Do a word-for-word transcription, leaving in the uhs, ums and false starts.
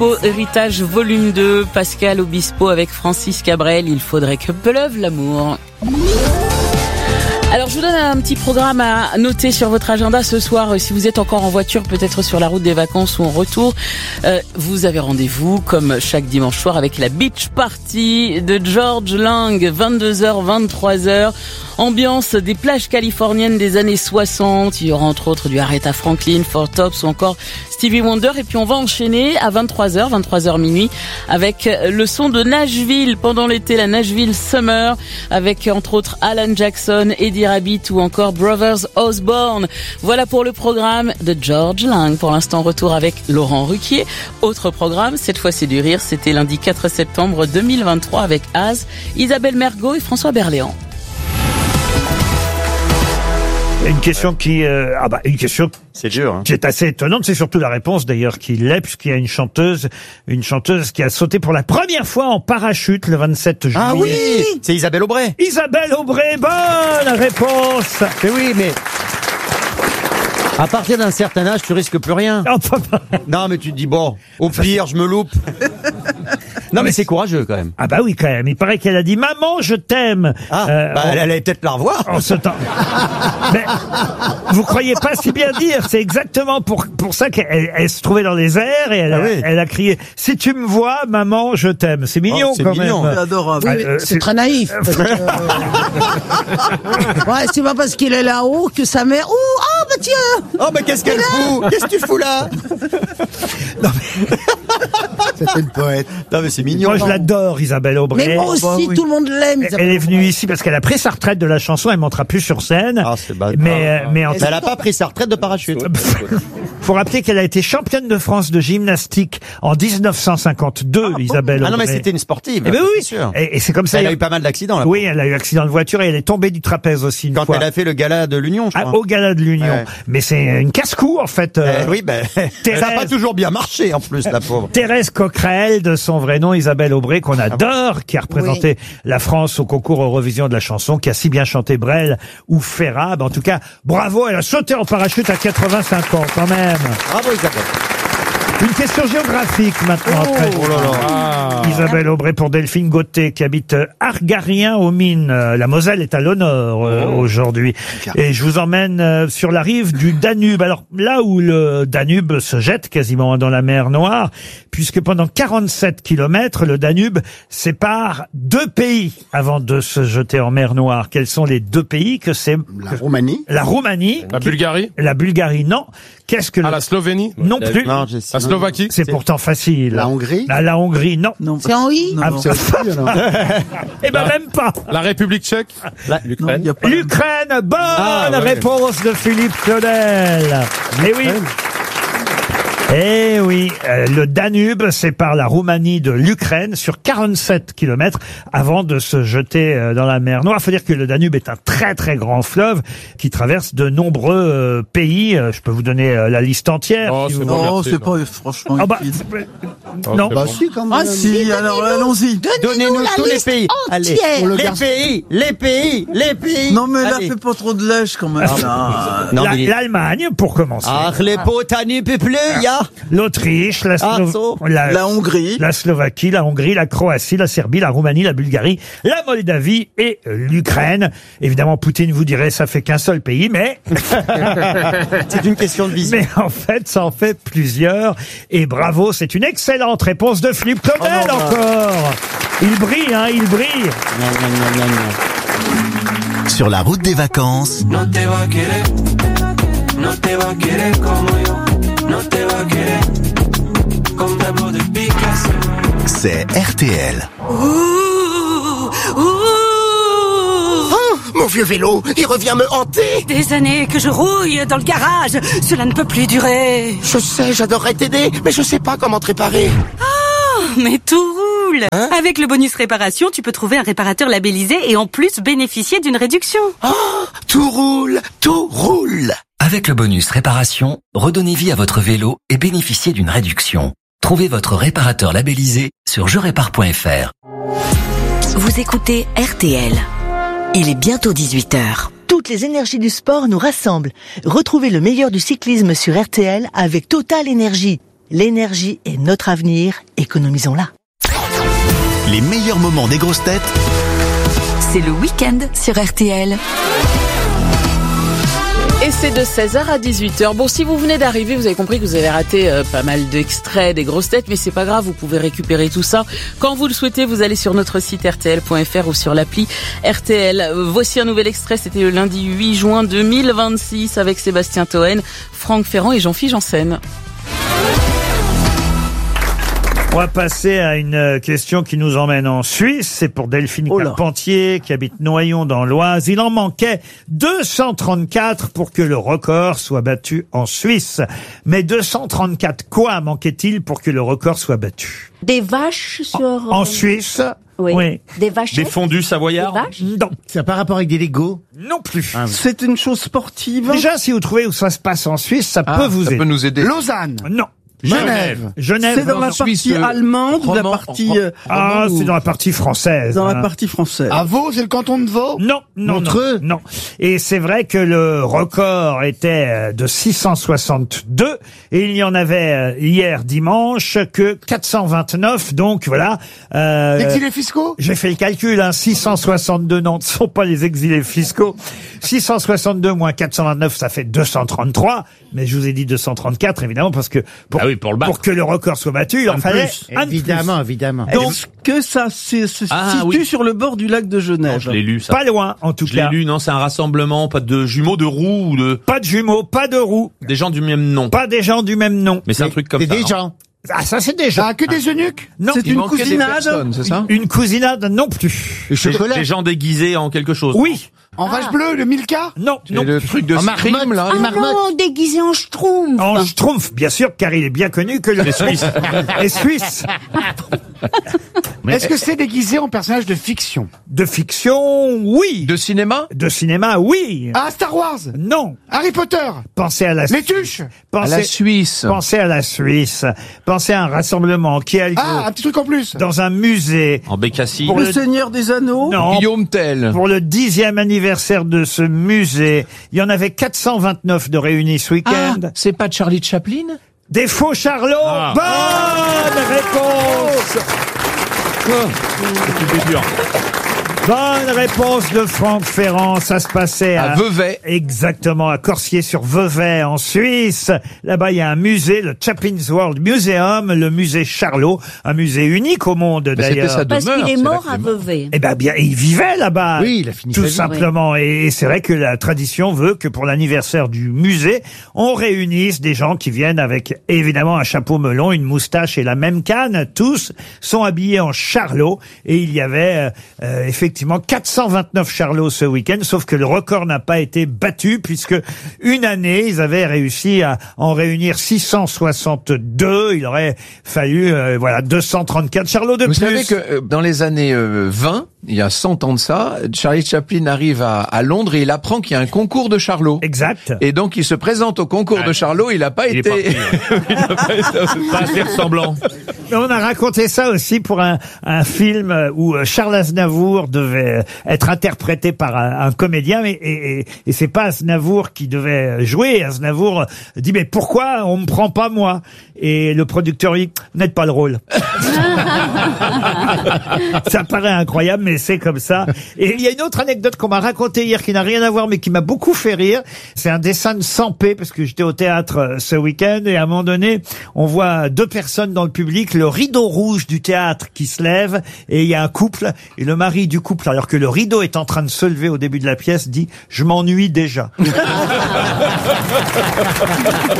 Héritage volume deux, Pascal Obispo avec Francis Cabrel, il faudrait que pleuve l'amour. Alors je vous donne un petit programme à noter sur votre agenda ce soir. Si vous êtes encore en voiture, peut-être sur la route des vacances ou en retour, euh, vous avez rendez-vous comme chaque dimanche soir avec la Beach Party de George Lang, vingt-deux heures, vingt-trois heures. Ambiance des plages californiennes des années soixante. Il y aura entre autres du Aretha Franklin, Four Tops ou encore Stevie Wonder. Et puis on va enchaîner à vingt-trois heures, vingt-trois heures minuit avec le son de Nashville pendant l'été, la Nashville Summer, avec entre autres Alan Jackson, Eddie Rabbit ou encore Brothers Osborne. Voilà pour le programme de George Lang. Pour l'instant, retour avec Laurent Ruquier. Autre programme, cette fois c'est du rire. C'était lundi quatre septembre deux mille vingt-trois avec Az, Isabelle Mergo et François Berléand. Une question qui, euh, ah bah, une question c'est dur, hein. qui est assez étonnante. C'est surtout la réponse d'ailleurs qui l'est, puisqu'il y a une chanteuse, une chanteuse qui a sauté pour la première fois en parachute le vingt-sept juillet. Ah oui, c'est Isabelle Aubray. Isabelle Aubray, bonne réponse. Mais oui, mais à partir d'un certain âge, tu risques plus rien. Non, mais tu te dis bon, au pire, je me loupe. Non, mais c'est courageux quand même. Ah bah oui, quand même. Il paraît qu'elle a dit « Maman, je t'aime ». Ah, euh, bah, on... elle allait peut-être la revoir. En ce temps. Mais vous croyez pas si bien dire. C'est exactement pour pour ça qu'elle elle se trouvait dans les airs et elle, ah a, oui. elle a crié « Si tu me vois, maman, je t'aime ». C'est mignon, oh, c'est quand mignon. même. C'est adorable. Oui, euh, c'est, c'est très naïf. Parce que, euh... ouais, c'est pas parce qu'il est là-haut que sa mère... Ouh, oh, bah tiens. Oh, bah qu'est-ce qu'elle fout? Qu'est-ce que tu fous là? Non, mais... C'est une poète. Non, mais c'est mignon. Moi, je l'adore, Isabelle Aubray. Mais moi aussi, bah, oui. tout le monde l'aime. Elle est venue ici parce qu'elle a pris sa retraite de la chanson. Elle montera plus sur scène. Ah, c'est bas. Mais, ah, mais, en mais elle a pas pris sa retraite de parachute. Faut rappeler qu'elle a été championne de France de gymnastique en dix-neuf cent cinquante-deux, ah, Isabelle Aubray. Ah non, mais c'était une sportive. Eh ben oui, sûr. Et, et c'est comme ça. Elle a eu pas mal d'accidents, là. Oui, elle a eu accident de voiture et elle est tombée du trapèze aussi une Quand fois. elle a fait le gala de l'Union, je crois. Ah, au gala de l'Union. Ouais. Mais c'est une casse-cou, en fait. Euh, oui, ben, Thérèse... ça n'a pas toujours bien marché, en plus, la pauvre. Thérèse Coquerel, de son vrai nom, Isabelle Aubray, qu'on adore, ah, qui a représenté oui. la France au concours Eurovision de la chanson, qui a si bien chanté Brel ou Ferrat. En tout cas, bravo, elle a sauté en parachute à quatre-vingt-cinq ans, quand même. Bravo, Isabelle. Une question géographique maintenant. Oh, après. Oh là là. Ah. Isabelle Aubray pour Delphine Gauthier qui habite Argarien aux Mines. La Moselle est à l'honneur euh, oh. aujourd'hui. Et je vous emmène euh, sur la rive du Danube. Alors là où le Danube se jette quasiment dans la mer Noire, puisque pendant quarante-sept kilomètres, le Danube sépare deux pays avant de se jeter en mer Noire. Quels sont les deux pays que c'est? La Roumanie. La Roumanie. La Bulgarie. La Bulgarie, non. Qu'est-ce que ah, le... la Slovénie? Non plus. Non, la Slovaquie? C'est, c'est pourtant facile. La Hongrie? La, la Hongrie, non. non c'est en I? Non, ah, non. Eh ben, même pas. La République tchèque? La... L'Ukraine. Non, L'Ukraine, bonne ah, ouais. réponse de Philippe Claudel. Eh oui. Eh oui, euh, le Danube sépare la Roumanie de l'Ukraine sur quarante-sept kilomètres avant de se jeter euh, dans la mer Noire. Il faut dire que le Danube est un très très grand fleuve qui traverse de nombreux euh, pays. Euh, je peux vous donner euh, la liste entière. Oh, si c'est vous... bon, non, merci, c'est non. pas franchement oh, bah, oh, non. Bah bon. si, quand même. Ah si, alors allons-y. Donnez-nous, Donnez-nous tous les pays. Allez, les garde. pays, les pays, les pays. Non mais là, Allez. fais pas trop de lèche quand même. Ah, non, la, mais... L'Allemagne pour commencer. Ach, les potani peuple, ya. L'Autriche, la, Slo... ah, so. la, la Hongrie, la Slovaquie, la Hongrie, la Croatie, la Serbie, la Roumanie, la Bulgarie, la Moldavie et l'Ukraine. Évidemment, Poutine vous dirait ça fait qu'un seul pays, mais c'est une question de vision. Mais en fait, ça en fait plusieurs. Et bravo, c'est une excellente réponse de Philippe Claudel oh non, encore. Il brille, hein, il brille. Non, non, non, non, non. Sur la route des vacances. No te va a querer, no te va a querer como yo, no te va a querer. C'est R T L. Ouh, ouh. Oh, mon vieux vélo, il revient me hanter. Des années que je rouille dans le garage, cela ne peut plus durer. Je sais, j'adorerais t'aider, mais je sais pas comment te réparer. Oh, mais tout roule. Hein? Avec le bonus réparation, tu peux trouver un réparateur labellisé et en plus bénéficier d'une réduction. Oh, tout roule, tout roule. Avec le bonus réparation, redonnez vie à votre vélo et bénéficiez d'une réduction. Trouvez votre réparateur labellisé sur je répare point f r. Vous écoutez R T L. Il est bientôt dix-huit heures. Toutes les énergies du sport nous rassemblent. Retrouvez le meilleur du cyclisme sur R T L avec Total Énergie. L'énergie est notre avenir, économisons-la. Les meilleurs moments des grosses têtes, c'est le week-end sur R T L. Et c'est de seize heures à dix-huit heures. Bon, si vous venez d'arriver, vous avez compris que vous avez raté euh, pas mal d'extraits des grosses têtes, mais c'est pas grave, vous pouvez récupérer tout ça. Quand vous le souhaitez, vous allez sur notre site R T L point F R ou sur l'appli R T L. Euh, voici un nouvel extrait, c'était le lundi huit juin deux mille vingt-six avec Sébastien Toen, Franck Ferrand et Jean-Philippe Janssen. On va passer à une question qui nous emmène en Suisse. C'est pour Delphine Oh là. Carpentier qui habite Noyon dans l'Oise. Il en manquait deux cent trente-quatre pour que le record soit battu en Suisse. Mais deux cent trente-quatre quoi manquait-il pour que le record soit battu? Des vaches sur... En Suisse? Oui. Oui. Des vaches. Des fondus savoyards. Des vaches. Non. Ça n'a pas rapport avec des Legos? Non plus. Ah, oui. C'est une chose sportive. Déjà, si vous trouvez où ça se passe en Suisse, ça Ah, peut vous ça aider. peut nous aider. Lausanne. Non. Genève. Genève. C'est dans la Suisse, partie euh, allemande ou la roman- partie... euh, Ah, romande c'est ou- dans la partie française. Dans la hein. partie française. À Vaud, c'est le canton de Vaud? Non, non, Montreux. non, non. Et c'est vrai que le record était euh, de six cent soixante-deux et il y en avait euh, hier dimanche que quatre cent vingt-neuf. Donc voilà. Euh, Exilés fiscaux? J'ai fait le calcul, hein, six cent soixante-deux, non, ce ne sont pas les exilés fiscaux. six cent soixante-deux moins quatre cent vingt-neuf, ça fait deux cent trente-trois. Mais je vous ai dit deux cent trente-quatre, évidemment, parce que pour, Ah oui, pour le battre. pour que le record soit battu, il en Un fallait plus. un de plus. Évidemment, évidemment. Donc, Est-ce que ça se, se Ah, situe oui. sur le bord du lac de Genève? Non, je l'ai lu, ça. pas loin, en tout Je l'ai cas. lu, non, c'est un rassemblement, pas de jumeaux, de roues ou de... Pas de jumeaux, pas de roues, Des gens du même nom. pas des gens du même nom. Mais c'est un truc comme C'est ça. des non gens. Ah, ça c'est déjà. Ah, que des eunuques? Non, C'est Il une manquait des cousinade? personnes, c'est ça? une cousinade non plus. Le Des, chocolat. des gens déguisés en quelque chose. Oui, En vache bleue, le Milka? non, non. Et le truc de En scream, marmotte. là. Ah Les marmottes. non, déguisé en schtroumpf. En Schtroumpf, bien sûr, car il est bien connu que le Les Suisses. est suisse. Est-ce que c'est déguisé en personnage de fiction? De fiction, oui. De cinéma? De cinéma, oui. Ah, Star Wars? Non. Harry Potter? Pensez à la Les tuches? À Pensez, la Suisse. pensez à la Suisse. Pensez à un rassemblement qui a lieu Ah, un petit truc en plus. dans un musée. En Bécassis. Pour Le le- Seigneur des Anneaux? Non. Guillaume Tell. Pour le dixième anniversaire de ce musée, il y en avait quatre cent vingt-neuf de réunis ce week-end. Ah, c'est pas Charlie Chaplin? Des faux Charlots. Ah. Bonne réponse. C'était dur. Bonne réponse de Franck Ferrand. Ça se passait à, À Vevey. Exactement, à Corsier-sur-Vevey, en Suisse. Là-bas, il y a un musée, le Chaplin's World Museum, le musée Charlot, un musée unique au monde Mais c'était d'ailleurs. sa Parce demeure, qu'il est c'est là mort qu'il à est mort. Vevey. Eh ben bien, il vivait là-bas. Oui, il a fini tout sa vie. simplement. Et c'est vrai que la tradition veut que pour l'anniversaire du musée, on réunisse des gens qui viennent avec évidemment un chapeau melon, une moustache et la même canne. Tous sont habillés en Charlot et il y avait euh, euh, effectivement quatre cent vingt-neuf Charlots ce week-end. Sauf que le record n'a pas été battu puisque une année ils avaient réussi à en réunir six cent soixante-deux. Il aurait fallu euh, voilà deux cent trente-quatre Charlots de Vous plus. savez que euh, dans les années euh, vingt, il y a cent ans de ça, Charlie Chaplin arrive à, à Londres et il apprend qu'il y a un concours de Charlot. Exact. Et donc il se présente au concours de Charlot, il n'a pas Il est été... parti. Il n'a pas été- pas assez ressemblant. Mais on a raconté ça aussi pour un, un film où Charles Aznavour devait être interprété par un, un comédien, mais, et, et, et c'est pas Aznavour qui devait jouer. Aznavour dit mais pourquoi on me prend pas moi? Et le producteur dit vous n'êtes pas le rôle. Ça paraît incroyable, mais c'est comme ça. Et il y a une autre anecdote qu'on m'a racontée hier qui n'a rien à voir, mais qui m'a beaucoup fait rire. C'est un dessin de Sampé, parce que j'étais au théâtre euh, ce week-end, et à un moment donné, on voit deux personnes dans le public, le rideau rouge du théâtre qui se lève, et il y a un couple, et le mari du couple, alors que le rideau est en train de se lever au début de la pièce, dit « Je m'ennuie déjà ».